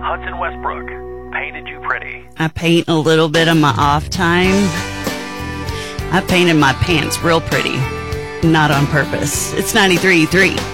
Hudson Westbrook painted you pretty. I paint a little bit of my off time. I painted my pants real pretty. Not on purpose. It's 93.3.